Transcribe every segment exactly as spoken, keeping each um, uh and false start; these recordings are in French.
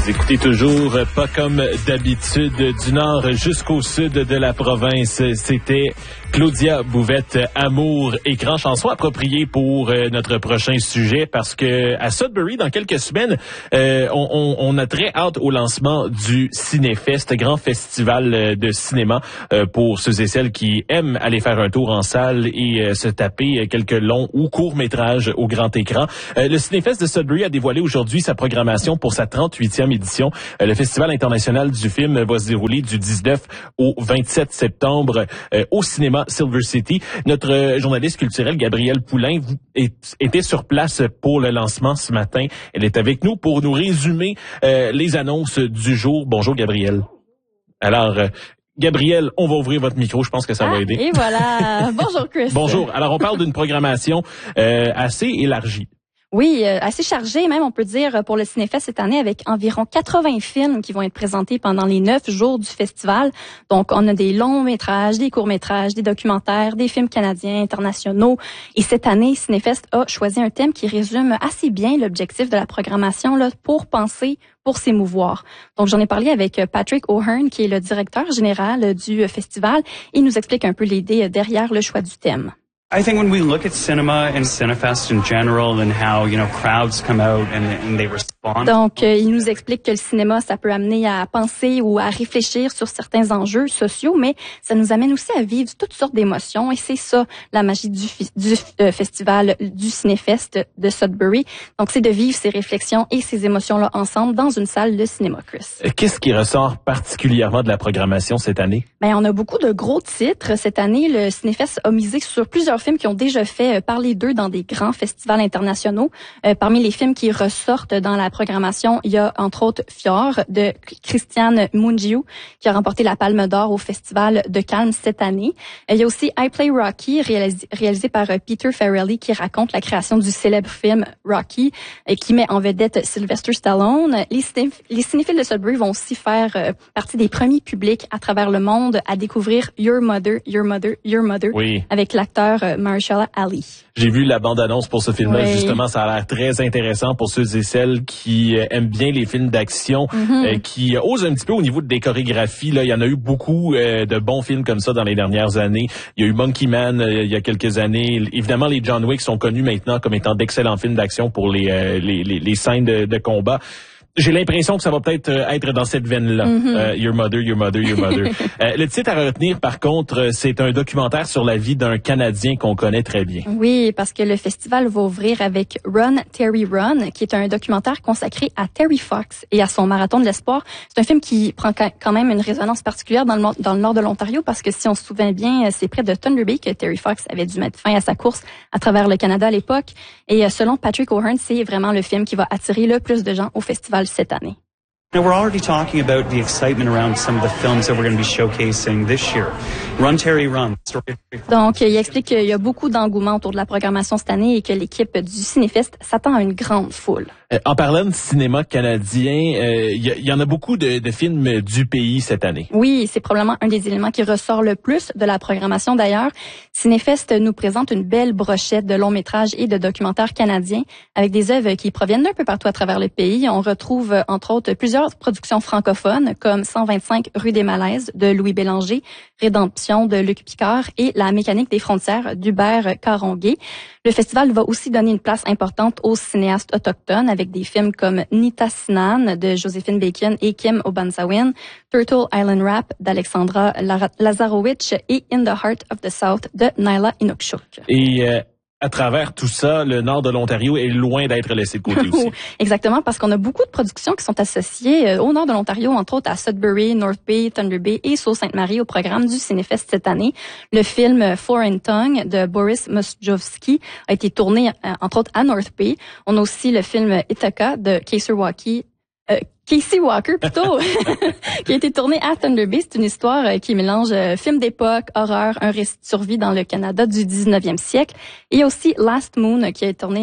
Vous écoutez toujours Pas comme d'habitude, du nord jusqu'au sud de la province. C'était Claudia Bouvette, Amour, écran, chanson appropriée pour euh, notre prochain sujet parce que à Sudbury, dans quelques semaines, euh, on, on, on a très hâte au lancement du Cinéfest, grand festival de cinéma euh, pour ceux et celles qui aiment aller faire un tour en salle et euh, se taper quelques longs ou courts métrages au grand écran. Euh, le Cinéfest de Sudbury a dévoilé aujourd'hui sa programmation pour sa trente-huitième édition. Euh, le Festival international du film va se dérouler du dix-neuf au vingt-sept septembre euh, au cinéma Silver City. Notre euh, journaliste culturel Gabrielle Poulain est, était sur place pour le lancement ce matin. Elle est avec nous pour nous résumer euh, les annonces du jour. Bonjour Gabrielle. Alors, euh, Gabrielle, on va ouvrir votre micro, je pense que ça ah, va aider. Et voilà. Bonjour Chris. Bonjour. Alors, on parle d'une programmation euh, assez élargie. Oui, euh, assez chargé même, on peut dire, pour le Cinéfest cette année, avec environ quatre-vingts films qui vont être présentés pendant les neuf jours du festival. Donc, on a des longs métrages, des courts métrages, des documentaires, des films canadiens, internationaux. Et cette année, Cinéfest a choisi un thème qui résume assez bien l'objectif de la programmation là, pour penser, pour s'émouvoir. Donc, j'en ai parlé avec Patrick O'Hearn, qui est le directeur général du festival. Il nous explique un peu l'idée derrière le choix du thème. I think when we look at cinema and Cinefest in general and how, you know, crowds come out and, and they respond. Donc, euh, il nous explique que le cinéma, ça peut amener à penser ou à réfléchir sur certains enjeux sociaux, mais ça nous amène aussi à vivre toutes sortes d'émotions et c'est ça, la magie du, du euh, festival du Cinéfest de Sudbury. Donc, c'est de vivre ces réflexions et ces émotions-là ensemble dans une salle de cinéma, Chris. Qu'est-ce qui ressort particulièrement de la programmation cette année? Ben, on a beaucoup de gros titres. Cette année, le Cinéfest a misé sur plusieurs films qui ont déjà fait parler d'eux dans des grands festivals internationaux. Euh, parmi les films qui ressortent dans la programmation, il y a entre autres Fjord de Christian Mungiu qui a remporté la Palme d'Or au Festival de Cannes cette année. Euh, il y a aussi I Play Rocky réalisé, réalisé par euh, Peter Farrelly qui raconte la création du célèbre film Rocky et qui met en vedette Sylvester Stallone. Les, ciné- les cinéphiles de Sudbury vont aussi faire euh, partie des premiers publics à travers le monde à découvrir Your Mother, Your Mother, Your Mother oui. avec l'acteur euh, Mahershala Ali. J'ai vu la bande-annonce pour ce film-là. Oui. Justement, ça a l'air très intéressant pour ceux et celles qui euh, aiment bien les films d'action, mm-hmm. euh, qui osent un petit peu au niveau des chorégraphies. Là, il y en a eu beaucoup euh, de bons films comme ça dans les dernières années. Il y a eu Monkey Man euh, il y a quelques années. Évidemment, les John Wick sont connus maintenant comme étant d'excellents films d'action pour les, euh, les, les, les scènes de, de combat. J'ai l'impression que ça va peut-être être dans cette veine-là. Mm-hmm. Uh, Your Mother, Your Mother, Your Mother. euh, le titre à retenir, par contre, c'est un documentaire sur la vie d'un Canadien qu'on connaît très bien. Oui, parce que le festival va ouvrir avec Run, Terry Run, qui est un documentaire consacré à Terry Fox et à son marathon de l'espoir. C'est un film qui prend quand même une résonance particulière dans le, dans le nord de l'Ontario parce que si on se souvient bien, c'est près de Thunder Bay que Terry Fox avait dû mettre fin à sa course à travers le Canada à l'époque. Et selon Patrick O'Hearn, c'est vraiment le film qui va attirer le plus de gens au festival cette année. Now, we're already talking about the excitement around some of the films that we're going to be showcasing this year. Run, Terry, Run. Donc, il explique qu'il y a beaucoup d'engouement autour de la programmation cette année et que l'équipe du Cinéfest s'attend à une grande foule. Euh, en parlant de cinéma canadien, il euh, y, y en a beaucoup de, de films du pays cette année. Oui, c'est probablement un des éléments qui ressort le plus de la programmation d'ailleurs. Cinéfest nous présente une belle brochette de longs métrages et de documentaires canadiens avec des œuvres qui proviennent d'un peu partout à travers le pays. On retrouve entre autres plusieurs productions francophones comme cent vingt-cinq rue des Malaises de Louis Bélanger, Rédemption de Luc Picard et La mécanique des frontières d'Hubert Caronguay. Le festival va aussi donner une place importante aux cinéastes autochtones avec des films comme Nitassinan de Joséphine Bacon et Kim Obansawin, Turtle Island Rap d'Alexandra Lazarowicz et In the Heart of the South de Naila Inukshuk. Et euh, à travers tout ça, le nord de l'Ontario est loin d'être laissé de côté aussi. Exactement, parce qu'on a beaucoup de productions qui sont associées au nord de l'Ontario, entre autres à Sudbury, North Bay, Thunder Bay et Sault-Sainte-Marie au programme du Cinéfest cette année. Le film Foreign Tongue de Boris Mosjovski a été tourné, entre autres, à North Bay. On a aussi le film Ithaca de Casey Walker, euh, Casey Walker plutôt, qui a été tourné à Thunder Bay. C'est une histoire euh, qui mélange euh, film d'époque, horreur, un récit de survie dans le Canada du dix-neuvième siècle. Et aussi Last Moon qui a, tourné, euh,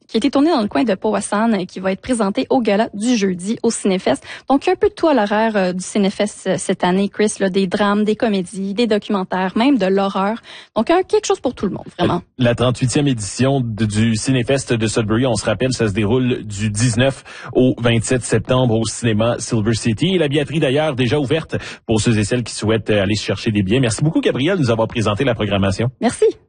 qui a été tourné dans le coin de Powassan et qui va être présenté au gala du jeudi au Cinéfest. Donc, il y a un peu de tout à l'horaire euh, du Cinéfest euh, cette année, Chris, là, des drames, des comédies, des documentaires, même de l'horreur. Donc, euh, quelque chose pour tout le monde, vraiment. La trente-huitième édition de, du Cinéfest de Sudbury, on se rappelle, ça se déroule du dix-neuf au vingt-sept septembre au cinéma Silver City. Et la billetterie, d'ailleurs, déjà ouverte pour ceux et celles qui souhaitent aller chercher des billets. Merci beaucoup, Gabrielle, de nous avoir présenté la programmation. Merci.